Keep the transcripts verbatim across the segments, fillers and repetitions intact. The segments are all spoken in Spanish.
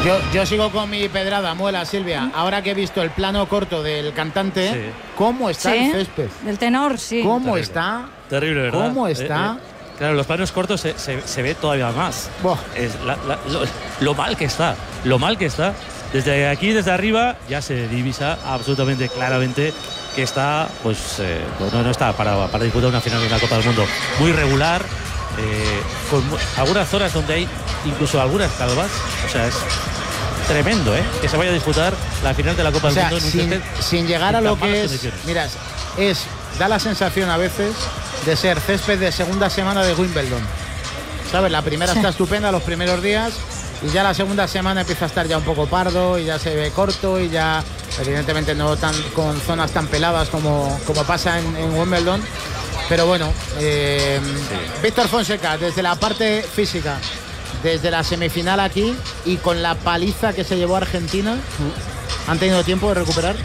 Yo, yo sigo con mi pedrada, muela, Silvia. Ahora que he visto el plano corto del cantante, sí. ¿Cómo está sí, el césped? Del tenor, sí. ¿Cómo Terrible. está? Terrible, ¿verdad? ¿Cómo está? Eh, eh, claro, los planos cortos se, se, se ve todavía más. Es la, la, lo, lo mal que está, lo mal que está. Desde aquí, desde arriba, ya se divisa absolutamente claramente que está, pues, eh, no, no está para, para disputar una final de una Copa del Mundo. Muy regular, eh, con algunas zonas donde hay incluso algunas calvas. O sea, es tremendo, ¿eh? Que se vaya a disputar la final de la Copa o sea, del Mundo. Sin, sin llegar a lo que es, mira, es, da la sensación a veces de ser césped de segunda semana de Wimbledon. ¿Sabes? La primera sí. está estupenda los primeros días. Y ya la segunda semana empieza a estar ya un poco pardo y ya se ve corto y ya evidentemente no tan con zonas tan peladas como, como pasa en, en Wimbledon. Pero bueno, eh, sí. Víctor Fonseca, desde la parte física, desde la semifinal aquí y con la paliza que se llevó a Argentina, ¿han tenido tiempo de recuperar?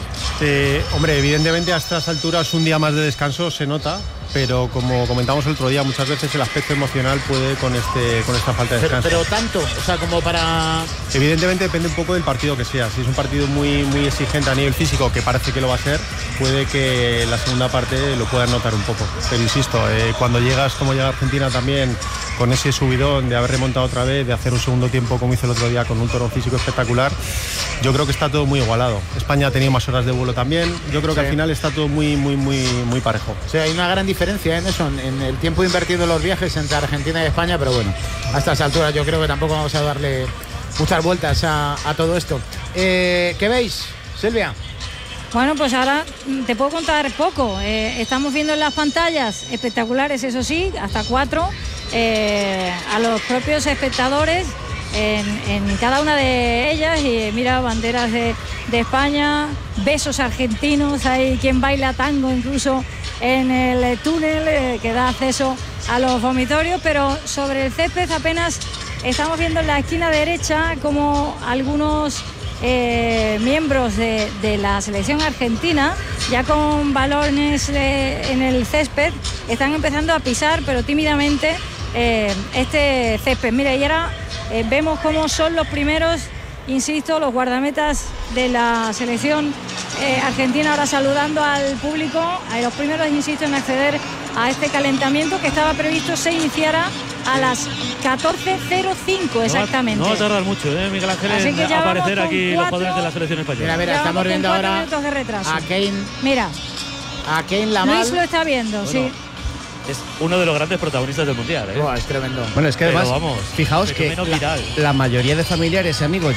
Eh, hombre, evidentemente a estas alturas un día más de descanso se nota, pero como comentamos el otro día, muchas veces el aspecto emocional puede con este con esta falta de descanso. Pero, pero tanto, o sea, como para... Evidentemente depende un poco del partido que sea. Si es un partido muy, muy exigente a nivel físico, que parece que lo va a ser, puede que la segunda parte lo puedan notar un poco. Pero insisto, eh, cuando llegas como llega Argentina también, con ese subidón de haber remontado otra vez, de hacer un segundo tiempo como hizo el otro día con un tono físico espectacular, yo creo que está todo muy igualado. España ha tenido más horas de vuelo también. Yo creo que sí. al final está todo muy, muy, muy, muy parejo. O sea, hay una gran diferencia en eso, en el tiempo invertido en los viajes entre Argentina y España, pero bueno, a estas alturas yo creo que tampoco vamos a darle muchas vueltas a, a todo esto. Eh, ¿Qué veis, Silvia? Bueno, pues ahora te puedo contar poco. Eh, estamos viendo en las pantallas espectaculares, eso sí, hasta cuatro, eh, a los propios espectadores en, en cada una de ellas. Y mira, banderas de, de España, besos argentinos, hay quien baila tango incluso en el túnel eh, que da acceso a los vomitorios, pero sobre el césped apenas estamos viendo en la esquina derecha como algunos eh, miembros de, de la selección argentina, ya con balones eh, en el césped, están empezando a pisar, pero tímidamente, eh, este césped. Mira, y ahora eh, vemos cómo son los primeros, insisto, los guardametas de la selección eh, argentina ahora saludando al público, a los primeros, insisto, en acceder a este calentamiento que estaba previsto se iniciara a las catorce cero cinco exactamente. No va, no va a tardar mucho, ¿eh, Miguel Ángel, en aparecer aquí cuatro, los jugadores de la selección española. Mira, mira, estamos viendo ahora a Kane. Mira, a Kane Lamal. Luis lo está viendo, bueno, sí. Es uno de los grandes protagonistas del Mundial, ¿eh? Oh, es tremendo. Bueno, es que además, Pero vamos, fijaos que la, la mayoría de familiares y amigos